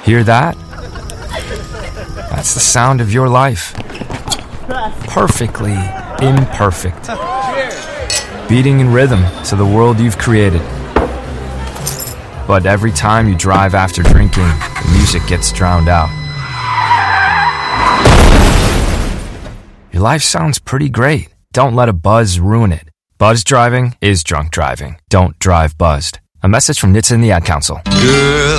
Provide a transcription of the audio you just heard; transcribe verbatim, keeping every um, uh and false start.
Hear that? That's the sound of your life. Perfectly imperfect. Beating in rhythm to the world you've created. But every time you drive after drinking, the music gets drowned out. Your life sounds pretty great. Don't let a buzz ruin it. Buzz driving is drunk driving. Don't drive buzzed. A message from N H T S A and the Ad Council. Girl,